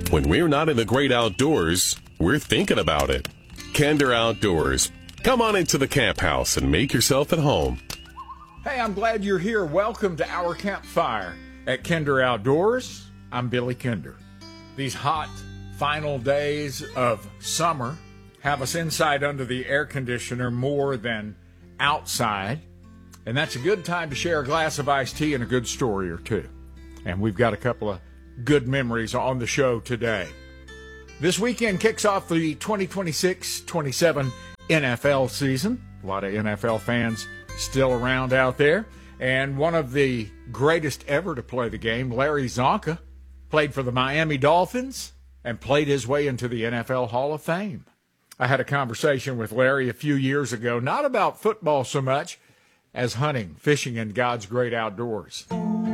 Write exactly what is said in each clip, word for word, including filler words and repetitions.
When we're not in the great outdoors, we're thinking about it. Kinder Outdoors. Come on into the camp house and make yourself at home. Hey, I'm glad you're here. Welcome to our campfire at Kinder Outdoors. I'm Billy Kinder. These hot final days of summer have us inside under the air conditioner more than outside. And that's a good time to share a glass of iced tea and a good story or two. And we've got a couple of good memories on the show today. This weekend kicks off the twenty twenty-six twenty-seven N F L season. A lot of N F L fans still around out there. And one of the greatest ever to play the game, Larry Csonka, played for the Miami Dolphins and played his way into the N F L Hall of Fame. I had a conversation with Larry a few years ago, not about football so much as hunting, fishing, and God's great outdoors.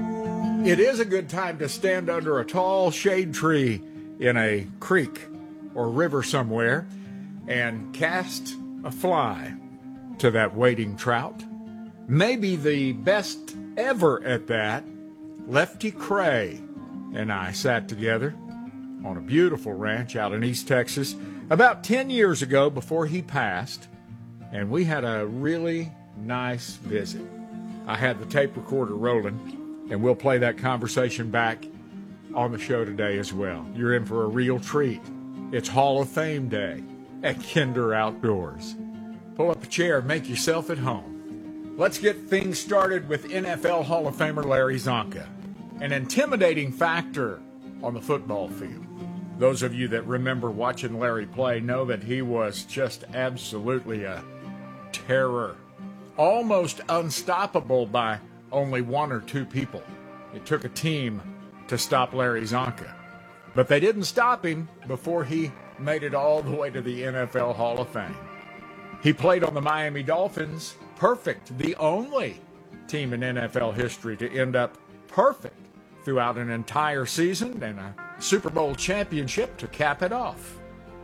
It is a good time to stand under a tall shade tree in a creek or river somewhere and cast a fly to that waiting trout. Maybe the best ever at that, Lefty Kreh and I sat together on a beautiful ranch out in East Texas about ten years ago before he passed, and we had a really nice visit. I had the tape recorder rolling, and we'll play that conversation back on the show today as well. You're in for a real treat. It's Hall of Fame Day at Kinder Outdoors. Pull up a chair, make yourself at home. Let's get things started with N F L Hall of Famer Larry Csonka, an intimidating factor on the football field. Those of you that remember watching Larry play know that he was just absolutely a terror, almost unstoppable by only one or two people. It took a team to stop Larry Csonka. But they didn't stop him before he made it all the way to the N F L Hall of Fame. He played on the Miami Dolphins, perfect, the only team in N F L history to end up perfect throughout an entire season, and a Super Bowl championship to cap it off.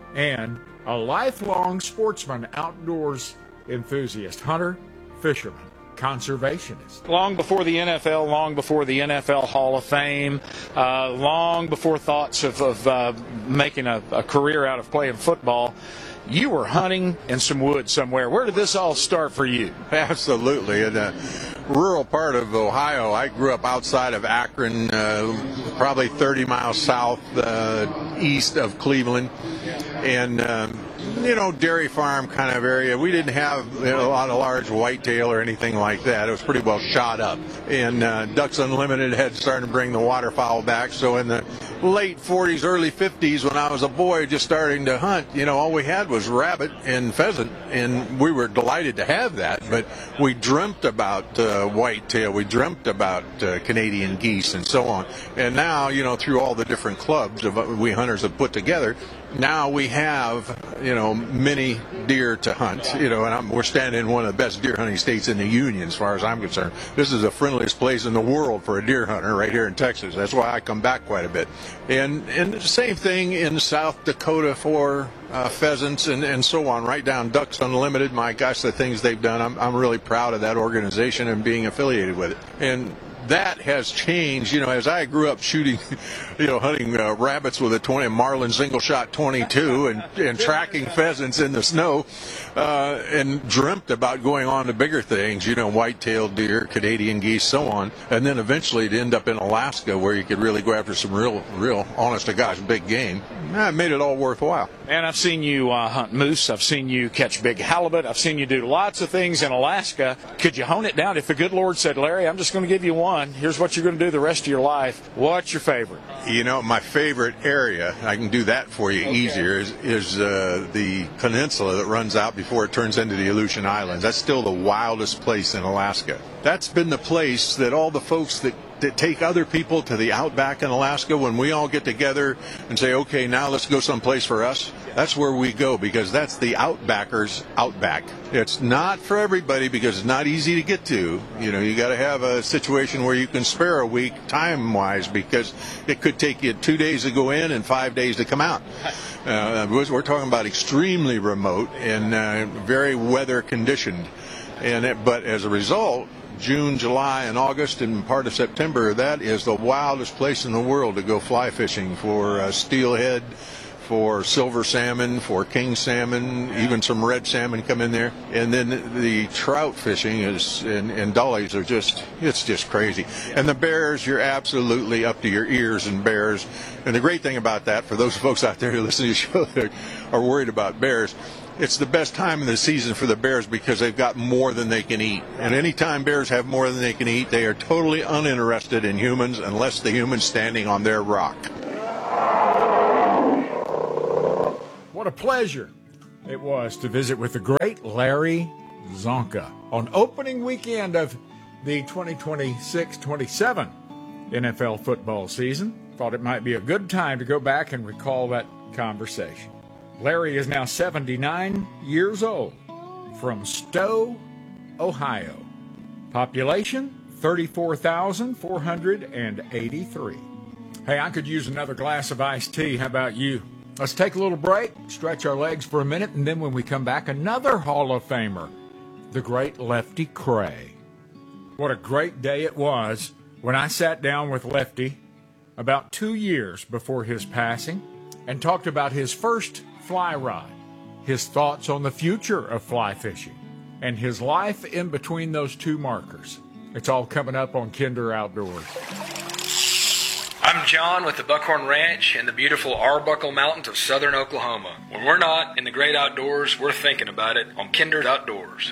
And a lifelong sportsman, outdoors enthusiast, hunter, fisherman, conservationist. Long before the N F L, long before the N F L Hall of Fame, uh, long before thoughts of, of uh, making a, a career out of playing football, you were hunting in some woods somewhere. Where did this all start for you? Absolutely. In a rural part of Ohio, I grew up outside of Akron, uh, probably thirty miles south, uh, east of Cleveland. And, um, you know, dairy farm kind of area. We didn't have you know, a lot of large whitetail or anything like that. It was pretty well shot up. And uh, Ducks Unlimited had started to bring the waterfowl back. So in the late forties, early fifties, when I was a boy just starting to hunt, you know, all we had was rabbit and pheasant. And we were delighted to have that. But we dreamt about uh, whitetail. We dreamt about uh, Canadian geese and so on. And now, you know, through all the different clubs of what we hunters have put together, now we have, you know, many deer to hunt, you know, and I'm, we're standing in one of the best deer hunting states in the Union as far as I'm concerned. This is the friendliest place in the world for a deer hunter right here in Texas. That's why I come back quite a bit. And and the same thing in South Dakota for uh, pheasants and, and so on, right down Ducks Unlimited. My gosh, the things they've done, I'm, I'm really proud of that organization and being affiliated with it. And that has changed, you know, as I grew up shooting, you know, hunting uh, rabbits with a twenty Marlin single shot twenty-two and, and tracking pheasants in the snow, uh, and dreamt about going on to bigger things, you know, white-tailed deer, Canadian geese, so on, and then eventually to end up in Alaska where you could really go after some real, real, honest to gosh, big game. That made it all worthwhile. And I've seen you uh, hunt moose. I've seen you catch big halibut. I've seen you do lots of things in Alaska. Could you hone it down? If the good Lord said, Larry, I'm just going to give you one. Here's what you're going to do the rest of your life. What's your favorite? You know, my favorite area, I can do that for you okay. easier, is, is uh, the peninsula that runs out before it turns into the Aleutian Islands. That's still the wildest place in Alaska. That's been the place that all the folks that that take other people to the outback in Alaska, when we all get together and say, okay, now let's go someplace for us, that's where we go, because that's the outbackers' outback. It's not for everybody because it's not easy to get to. You know, you got to have a situation where you can spare a week time-wise, because it could take you two days to go in and five days to come out. Uh, we're talking about extremely remote and uh, very weather conditioned. And it, but as a result, June, July, and August, and part of September, that is the wildest place in the world to go fly fishing for uh, steelhead, for silver salmon, for king salmon, even some red salmon come in there. And then the trout fishing is, and, and dollies are just, it's just crazy. And the bears, you're absolutely up to your ears in bears. And the great thing about that, for those folks out there who listen to the show that are worried about bears, it's the best time of the season for the bears because they've got more than they can eat. And anytime bears have more than they can eat, they are totally uninterested in humans unless the human's standing on their rock. What a pleasure it was to visit with the great Larry Csonka on opening weekend of the twenty twenty-six twenty-seven N F L football season. Thought it might be a good time to go back and recall that conversation. Larry is now seventy-nine years old, from Stowe, Ohio. Population, thirty-four thousand four hundred eighty-three. Hey, I could use another glass of iced tea. How about you? Let's take a little break, stretch our legs for a minute, and then when we come back, another Hall of Famer, the great Lefty Kreh. What a great day it was when I sat down with Lefty about two years before his passing and talked about his first fly rod, his thoughts on the future of fly fishing, and his life in between those two markers. It's all coming up on Kinder Outdoors. I'm John with the Buckhorn Ranch in the beautiful Arbuckle Mountains of southern Oklahoma. When we're not in the great outdoors, we're thinking about it on Kinder Outdoors.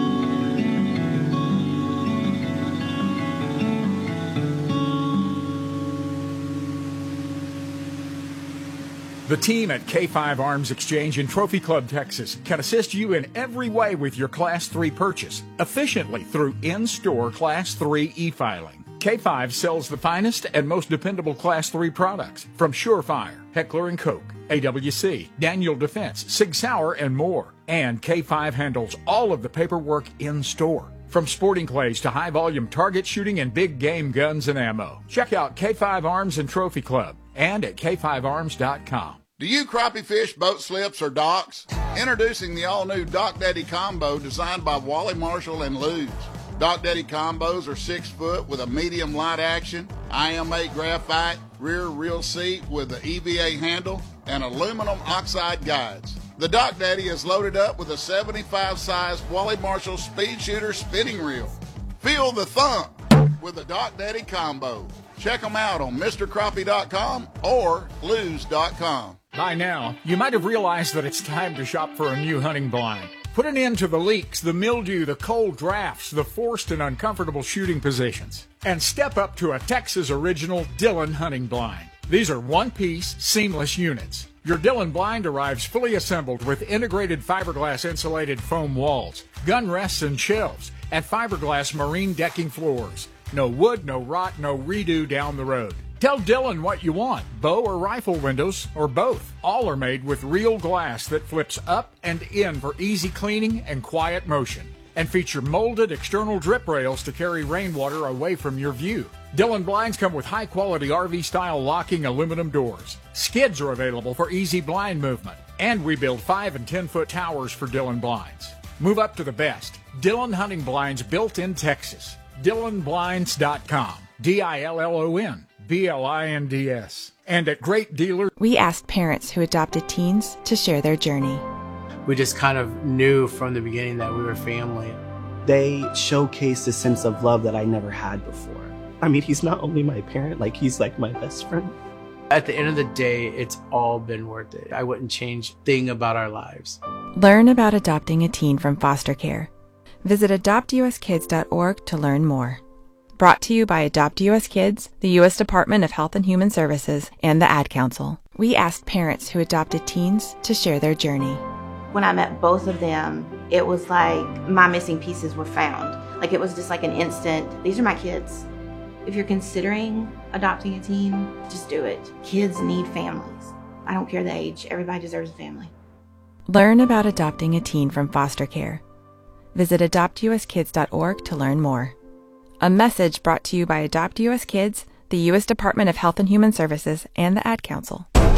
The team at K five Arms Exchange in Trophy Club, Texas can assist you in every way with your Class three purchase, efficiently through in-store Class three e-filing. K five sells the finest and most dependable Class three products from Surefire, Heckler and Koch, A W C, Daniel Defense, Sig Sauer, and more. And K five handles all of the paperwork in-store, from sporting clays to high-volume target shooting and big game guns and ammo. Check out K five Arms and Trophy Club and at K five arms dot com. Do you crappie fish boat slips or docks? Introducing the all-new Dock Daddy Combo designed by Wally Marshall and Lew's. Dock Daddy Combos are six foot with a medium light action, I M eight graphite, rear reel seat with the E V A handle, and aluminum oxide guides. The Dock Daddy is loaded up with a seventy-five size Wally Marshall Speed Shooter spinning reel. Feel the thump with the Dock Daddy Combo. Check them out on Mister Crappie dot com or Lew's dot com. By now, you might have realized that it's time to shop for a new hunting blind. Put an end to the leaks, the mildew, the cold drafts, the forced and uncomfortable shooting positions, and step up to a Texas original Dillon hunting blind. These are one-piece, seamless units. Your Dillon blind arrives fully assembled with integrated fiberglass insulated foam walls, gun rests and shelves, and fiberglass marine decking floors. No wood, no rot, no redo down the road. Tell Dillon what you want, bow or rifle windows, or both. All are made with real glass that flips up and in for easy cleaning and quiet motion, and feature molded external drip rails to carry rainwater away from your view. Dillon blinds come with high-quality R V-style locking aluminum doors. Skids are available for easy blind movement, and we build five and ten foot towers for Dillon blinds. Move up to the best. Dillon hunting blinds built in Texas. Dillon Blinds dot com. D I L L O N B L I N D S. And at Great Dealer. We asked parents who adopted teens to share their journey. We just kind of knew from the beginning that we were family. They showcased a sense of love that I never had before. I mean, he's not only my parent, like he's like my best friend. At the end of the day, it's all been worth it. I wouldn't change a thing about our lives. Learn about adopting a teen from foster care. Visit adopt U S kids dot org to learn more. Brought to you by Adopt U S Kids, the U S Department of Health and Human Services, and the Ad Council. We asked parents who adopted teens to share their journey. When I met both of them, it was like my missing pieces were found. Like it was just like an instant, these are my kids. If you're considering adopting a teen, just do it. Kids need families. I don't care the age, everybody deserves a family. Learn about adopting a teen from foster care. Visit adopt U S kids dot org to learn more. A message brought to you by Adopt U S Kids, the U S Department of Health and Human Services, and the Ad Council.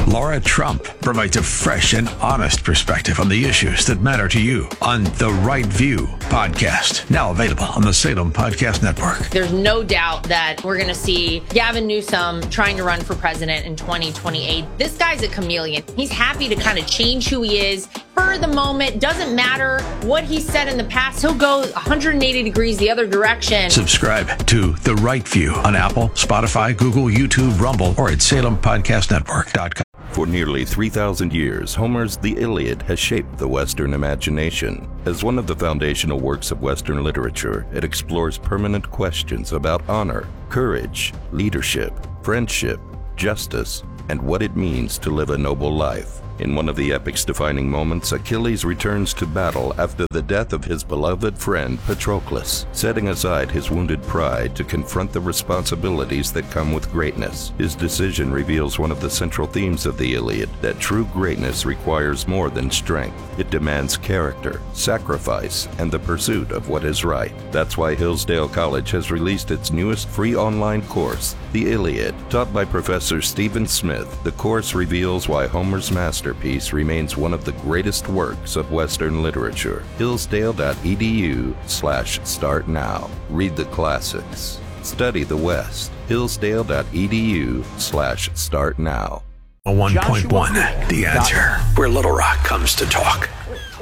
Laura Trump provides a fresh and honest perspective on the issues that matter to you on The Right View podcast, now available on the Salem Podcast Network. There's no doubt that we're going to see Gavin Newsom trying to run for president in twenty twenty-eight. This guy's a chameleon. He's happy to kind of change who he is for the moment. Doesn't matter what he said in the past. He'll go one hundred eighty degrees the other direction. Subscribe to The Right View on Apple, Spotify, Google, YouTube, Rumble, or at salem podcast network dot com. For nearly three thousand years, Homer's The Iliad has shaped the Western imagination. As one of the foundational works of Western literature, it explores permanent questions about honor, courage, leadership, friendship, justice, and what it means to live a noble life. In one of the epic's defining moments, Achilles returns to battle after the death of his beloved friend Patroclus, setting aside his wounded pride to confront the responsibilities that come with greatness. His decision reveals one of the central themes of the Iliad, that true greatness requires more than strength. It demands character, sacrifice, and the pursuit of what is right. That's why Hillsdale College has released its newest free online course, The Iliad. Taught by Professor Stephen Smith, the course reveals why Homer's master Masterpiece remains one of the greatest works of Western literature. Hillsdale.edu slash start now. Read the classics. Study the West. Hillsdale.edu slash start now. one point one, The Answer, where Little Rock comes to talk.